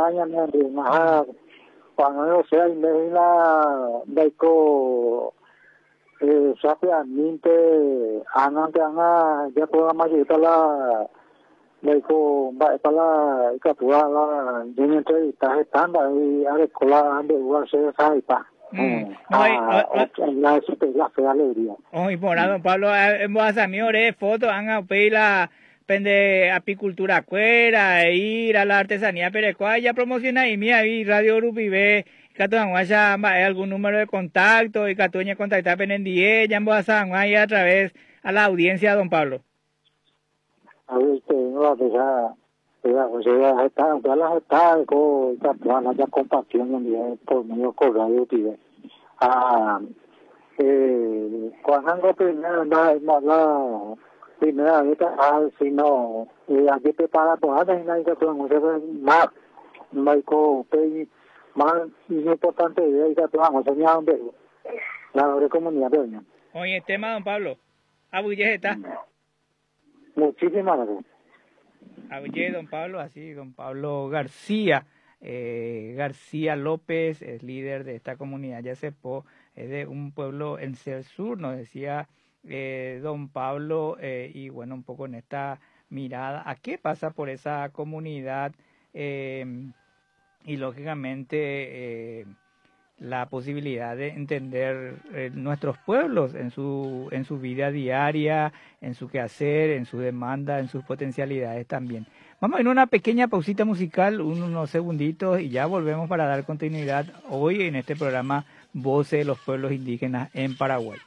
años más cuando sea y me la daico rápidamente anante anga ya puedo mayor la daico para la captura la gente está estándar y a la escuela de igual se sabe pa la super fea alegría hoy por don Pablo vos a mí ore foto anga peila pende apicultura cuera ir a la artesanía perecuá ya promociona y mía y Radio Urupibe Cato Anguaya algún número de contacto y Catuña contactar penendie ya vos a Anguaya a través a la audiencia don Pablo. A ver no la deja ya está ya las está con Catuana ya compartiendo por medio con Radio Urupibe. Cuando primero la primera vez si no aquí prepara por ahí no hay que más Michael Pei más importante es que vamos a soñar la comunidad de hoy. Oye, tema don Pablo. Abuye está. Muchísimas gracias. Abuye don Pablo, así don Pablo García. García López es líder de esta comunidad Yacepo, es de un pueblo en el sur, nos decía don Pablo, y bueno, un poco en esta mirada a qué pasa por esa comunidad y lógicamente la posibilidad de entender nuestros pueblos en su vida diaria, en su quehacer, en su demanda, en sus potencialidades también. Vamos en una pequeña pausita musical, unos segunditos, y ya volvemos para dar continuidad hoy en este programa Voces de los Pueblos Indígenas en Paraguay.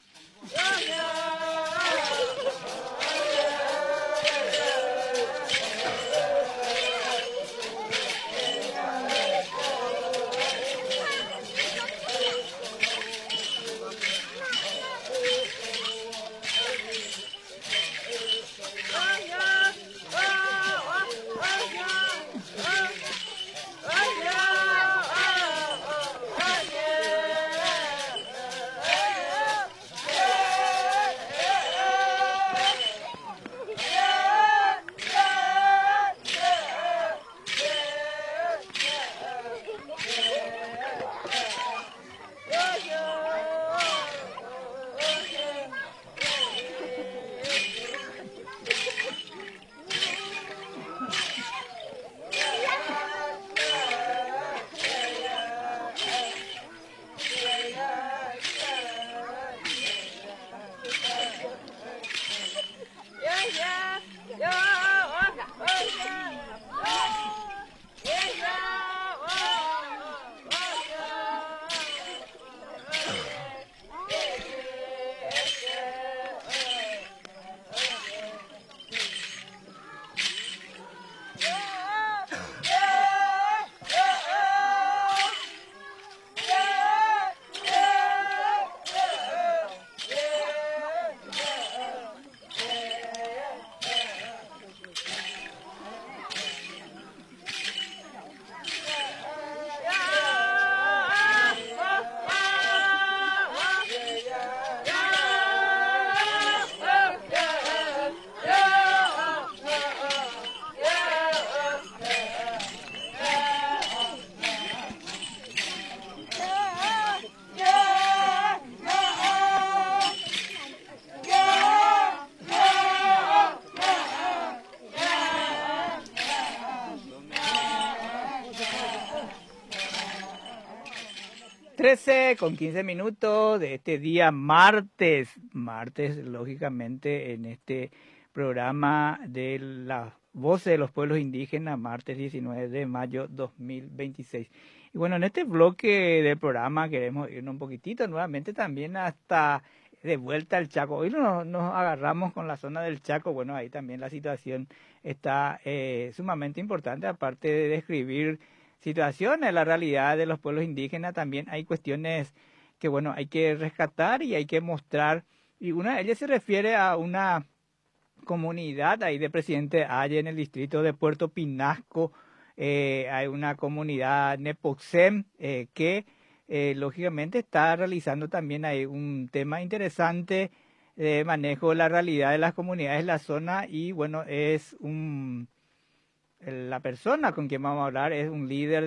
Con 15 minutos de este día martes, lógicamente en este programa de las voces de los pueblos indígenas, martes 19 de mayo 2026. Y bueno, en este bloque del programa queremos irnos un poquitito nuevamente también hasta de vuelta al Chaco. Hoy nos agarramos con la zona del Chaco, bueno, ahí también la situación está sumamente importante, aparte de describir situaciones, la realidad de los pueblos indígenas, también hay cuestiones que, bueno, hay que rescatar y hay que mostrar, y una de ellas se refiere a una comunidad ahí de Presidente Aye en el distrito de Puerto Pinasco, hay una comunidad Nepoxem que lógicamente está realizando también ahí un tema interesante de manejo de la realidad de las comunidades en la zona, y bueno, es la persona con quien vamos a hablar es un líder